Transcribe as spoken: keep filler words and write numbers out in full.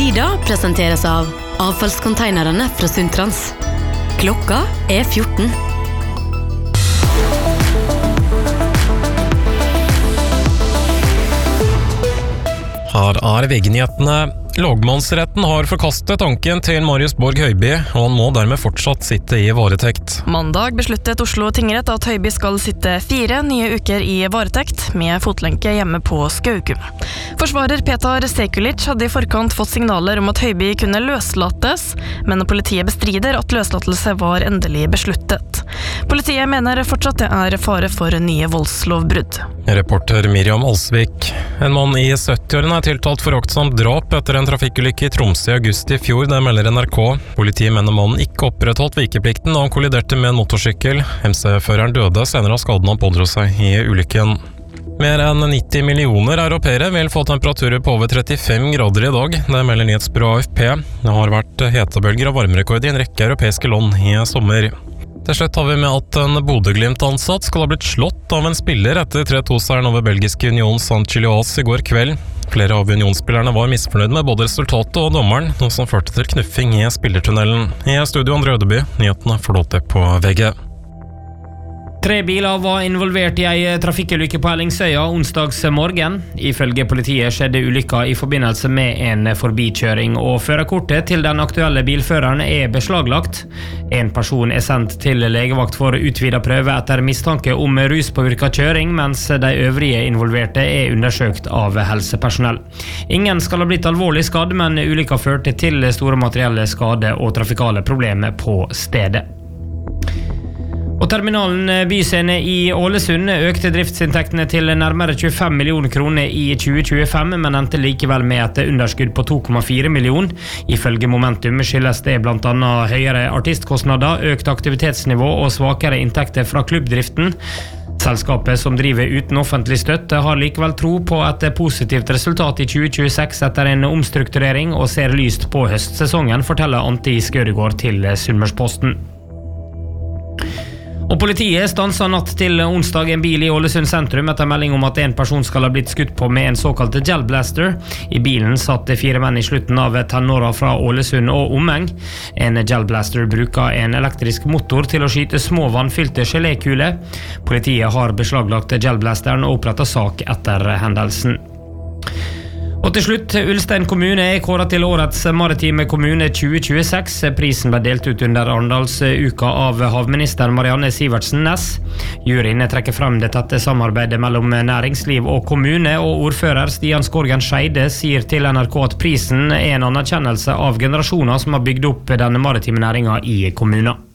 Sida presenteres av avfallskonteinerne fra Suntrans. Klokka er fjorten. Her er V G-nyhetene. Lagmannsretten har forkastet tanken til Marius Borg Høiby, og han må dermed fortsatt sitte i varetekt. Mandag besluttet Oslo tingrett at Høiby skal sitte fire nye uker i varetekt, med fotlenke hjemme på Skaugum. Forsvarer Petar Sekulic hadde i forkant fått signaler om at Høiby kunne løslates, men politiet bestrider at løslatelse var endelig besluttet. Politiet mener fortsatt det er fare for nye voldslovbrudd. Reporter Miriam Alsvik. En mann i sytti-årene er tiltalt for aktsomt drap etter en trafikkulykke i Tromsø i august i fjor, det melder N R K. Politiet mener mannen ikke opprettholdt vikeplikten da han kolliderte med en motorsykkel. M C-føreren døde senere av skaden han pådro seg i ulykken. Mer enn nitti millioner europeere vil få temperaturer på over trettifem grader i dag. Det melder nyhetsbyrået A F P. Det har vært hetebølger og varmerekord i en rekke europeiske land i sommer. Til slutt har vi med at en Bodø-Glimt-ansatt skal ha blitt slått av en spiller etter tre to-seieren over belgiske Union Saint-Gilloise i går kveld. Flere av Union-spillerne var misfornøyd med både resultatet og dommeren, noe som førte til knuffing i spillertunnelen. I studio Andre Ødeby, nyhetene får du på V G. Tre biler var involvert i en trafikkulykke på Ellingsøya onsdags morgen. Ifølge politiet skjedde ulykka i forbindelse med en forbikjøring, og førerkortet til den aktuelle bilføreren er beslaglagt. En person er sendt til legevakt for utvidet prøve etter mistanke om ruspåvirket kjøring, mens de øvrige involverte er undersøkt av helsepersonell. Ingen skal ha blitt alvorlig skadd, men ulykka førte til store materielle skade og trafikale problemer på stedet. Og terminalen Byscene i Ålesund økte driftsinntektene til nærmere tjuefem millioner kroner i tjue tjuefem, men endte likevel med et underskudd på to komma fire millioner. Ifølge Momentum skyldes det blant annet høyere artistkostnader, økt aktivitetsnivå og svakere inntekter fra klubbdriften. Selskapet, som driver uten offentlig støtte, har likevel tro på et positivt resultat i tjue tjueseks etter en omstrukturering og ser lyst på høstsesongen, forteller Antti Skødegård til Sunnmørsposten. Og politiet stanset natt til onsdag en bil i Ålesund sentrum etter melding om at en person skal ha blitt skutt på med en såkalt gelblaster. I bilen satt fire menn i slutten av tenåra fra Ålesund og omheng. En gelblaster bruker en elektrisk motor til å skyte små vannfylte gelékuler. Politiet har beslaglagt gelblasteren og opprettet sak etter hendelsen. Og til slutt, Ulstein kommune er kåret til årets maritime kommune tjue tjueseks. Prisen ble delt ut under Arendalsuka av havminister Marianne Sivertsen Næss. Juryen trekker frem det tette samarbeidet mellom næringsliv og kommune, og ordfører Stian Skorgen Scheide sier til N R K at prisen er en anerkjennelse av generasjoner som har bygd opp denne maritime næringen i kommunen.